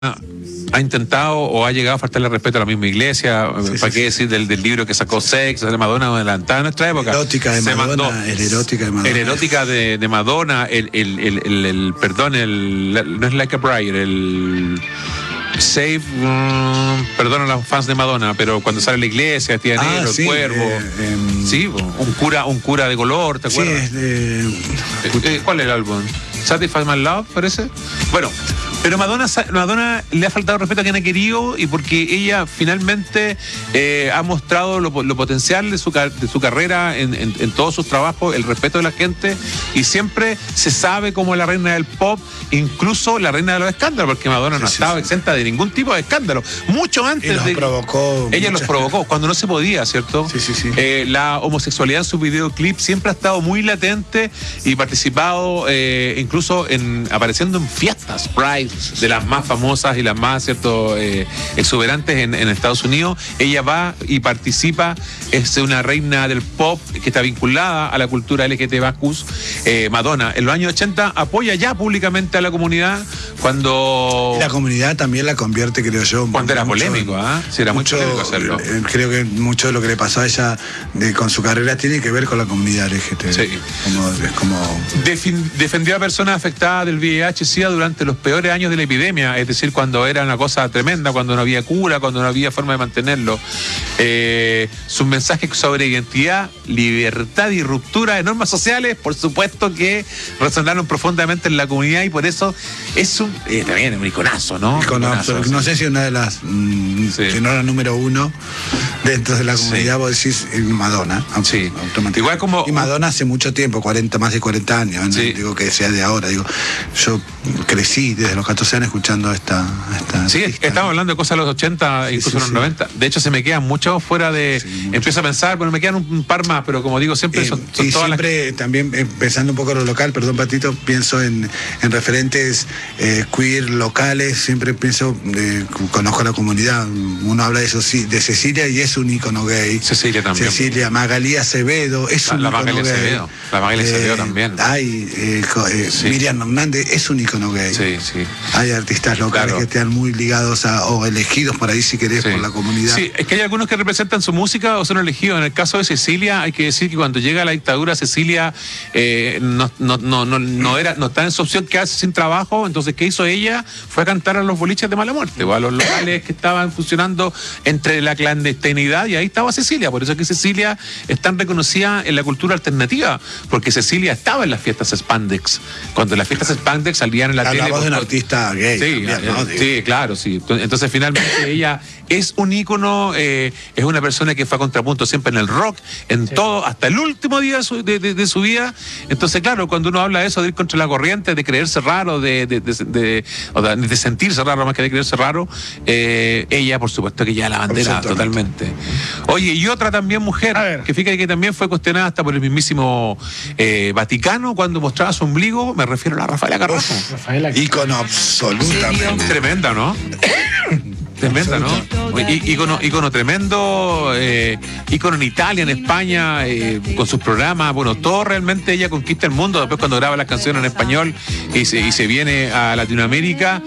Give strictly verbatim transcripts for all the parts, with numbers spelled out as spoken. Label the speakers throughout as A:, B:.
A: ha intentado o ha llegado a faltarle respeto a la misma iglesia. Sí, ¿Para sí, qué decir del, del libro que sacó Sex de Madonna, adelantada en nuestra época?
B: Erótica de
A: Se
B: Madonna,
A: mandó,
B: el erótica de Madonna.
A: El erótica de, de Madonna, el, el, el, el, el perdón, el, no es Like a Prayer, el Save, um, perdón a los fans de Madonna, pero cuando sale la iglesia, tía
B: ah,
A: negro,
B: sí,
A: el cuervo,
B: eh, eh,
A: sí, un cura, un cura de color, ¿te acuerdas?
B: Sí, es de...
A: eh, ¿Cuál es el álbum? Satisfy My Love, parece. Bueno, pero Madonna, Madonna le ha faltado respeto a quien ha querido, y porque ella finalmente eh, ha mostrado lo, lo potencial de su, de su carrera en, en, en todos sus trabajos, el respeto de la gente, y siempre se sabe como la reina del pop, incluso la reina de los escándalos, porque Madonna sí, no sí, estaba sí. exenta de ningún tipo de escándalo, mucho antes
B: y los
A: de...
B: provocó
A: ella
B: muchas...
A: los provocó, cuando no se podía, ¿cierto?
B: Sí, sí, sí.
A: Eh, la homosexualidad en sus videoclips siempre ha estado muy latente y participado eh, incluso en apareciendo en fiestas, Pride, de las más famosas y las más, ¿cierto?, eh, exuberantes en, en Estados Unidos. Ella va y participa, es una reina del pop que está vinculada a la cultura L G T B Q. eh, Madonna, en los años ochenta, apoya ya públicamente a la comunidad cuando...
B: Y la comunidad también la convierte, creo yo.
A: Cuando era polémico, ¿ah? ¿eh? Sí, era mucho, muy polémico hacerlo.
B: Eh, creo que mucho de lo que le pasó a ella de, con su carrera tiene que ver con la comunidad L G T B.
A: Sí.
B: Como, es como...
A: Defin, defendió a personas afectadas del V I H SIDA durante los peores años de la epidemia, es decir, cuando era una cosa tremenda, cuando no había cura, cuando no había forma de mantenerlo. Eh, sus mensajes sobre identidad, libertad y ruptura de normas sociales, por supuesto que resonaron profundamente en la comunidad, y por eso es un, eh, también un iconazo, ¿no?
B: Iconazo, iconazo, no sé si una de las, mmm, sí. si no la número uno dentro de la comunidad, sí. Vos decís Madonna,
A: sí. Igual como...
B: Y Madonna hace mucho tiempo, cuarenta, más de cuarenta años, ¿no?
A: Sí.
B: Digo que sea de ahora, digo, yo crecí desde los catorce años escuchando esta... esta
A: sí, artista, estamos ¿no? hablando de cosas de los ochenta, sí, incluso sí, los sí. noventa. De hecho, se me quedan muchos fuera de... Sí, empiezo a pensar, bueno, me quedan un, un par más, pero como digo, siempre
B: eh,
A: son, son
B: y
A: todas
B: siempre
A: las...
B: también, eh, pensando un poco en lo local, perdón, Patito, pienso en, en referentes eh, queer locales, siempre pienso, eh, conozco a la comunidad, uno habla de eso, sí, de Cecilia, y es un ícono gay.
A: Cecilia también.
B: Cecilia, Magalí Acevedo, es
A: la,
B: un
A: la
B: ícono
A: Magalí
B: gay.
A: Acevedo. La Magalí
B: eh,
A: Acevedo también.
B: Hay, eh, eh, sí. Miriam Hernández es un ícono gay.
A: Sí, sí.
B: Hay artistas locales claro. que están muy ligados a, o elegidos por ahí, si querés, sí. por la comunidad.
A: Sí, es que hay algunos que representan su música o son elegidos. En el caso de Cecilia, hay que decir que cuando llega la dictadura, Cecilia eh, no, no, no, no, no, era, no está en su opción, que hace sin trabajo. Entonces, ¿qué hizo ella? Fue a cantar a los boliches de mala muerte, o a los locales que estaban funcionando entre la clandestinidad, y ahí estaba Cecilia. Por eso es que Cecilia es tan reconocida en la cultura alternativa, porque Cecilia estaba en las fiestas Spandex. Cuando las fiestas Spandex salían en la tele...
B: Hablamos de un artista gay.
A: Sí,
B: también, ¿no?
A: sí, claro, sí. Entonces, finalmente, ella es un ícono, eh, es una persona que fue a contrapunto siempre en el rock, en sí. todo, hasta el último día de su, de, de, de su vida. Entonces, claro, cuando uno habla de eso, de ir contra la corriente, de creerse raro, de, de, de, de, de, de sentirse raro más que de creerse raro, eh, ella, por supuesto, que ya la bandera totalmente. Oye, y otra también mujer, que fíjate que también fue cuestionada hasta por el mismísimo eh, Vaticano cuando mostraba su ombligo, me refiero a la Rafaela Carrasco.
B: Rafaela, ícono absolutamente.
A: Tremenda, ¿no? Tremenda, ¿no? Ícono, ícono tremendo, eh, ícono en Italia, en España, eh, con sus programas, bueno, todo realmente ella conquista el mundo. Después cuando graba las canciones en español y se, y se viene a Latinoamérica,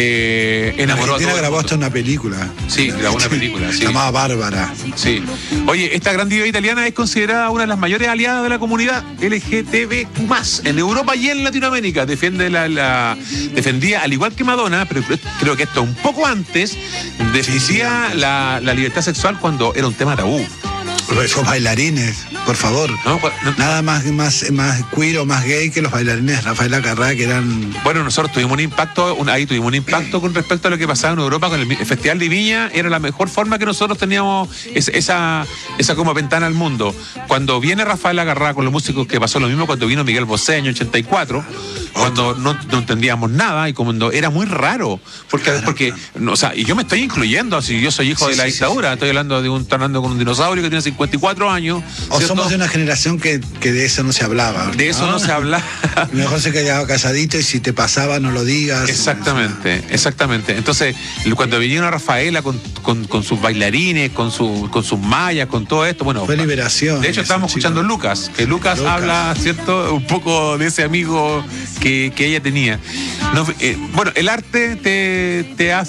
A: eh, enamoró a todo.
B: grabó hasta una película.
A: Sí, grabó una película, sí.
B: Llamada Bárbara.
A: Sí. Oye, esta gran diva italiana es considerada una de las mayores aliadas de la comunidad L G T B Q más, en Europa y en Latinoamérica. Defiende la, la, defendía, al igual que Madonna, pero creo que esto un poco antes, defendía sí, sí, la, la libertad sexual cuando era un tema tabú.
B: Esos bailarines, por favor. No, no, Nada más, más, más queer o más gay que los bailarines de Rafaela Carrá, que eran...
A: Bueno, nosotros tuvimos un impacto, un, ahí tuvimos un impacto con respecto a lo que pasaba en Europa con el, el Festival de Viña. Era la mejor forma que nosotros teníamos es, esa, esa como ventana al mundo. Cuando viene Rafaela Carrá con los músicos, que pasó lo mismo cuando vino Miguel Bosé en ochenta y cuatro, cuando no, no entendíamos nada y cuando era muy raro. Porque, claro, porque claro. No, o sea, y yo me estoy incluyendo, si yo soy hijo sí, de la sí, dictadura, sí, sí. Estoy hablando de un, hablando con un dinosaurio que tiene cincuenta cincuenta y cuatro años.
B: O
A: ¿cierto?
B: somos de una generación que, que de eso no se hablaba.
A: De eso no, no se hablaba.
B: Mejor se quedaba calladito y si te pasaba no lo digas.
A: Exactamente, exactamente. Entonces, cuando vinieron a Rafaela con, con, con sus bailarines, con, su, con sus mallas, con todo esto, bueno.
B: Fue liberación.
A: De hecho, estábamos escuchando a Lucas, que Lucas, Lucas habla, ¿cierto? Un poco de ese amigo que, que ella tenía. No, eh, bueno, el arte te, te hace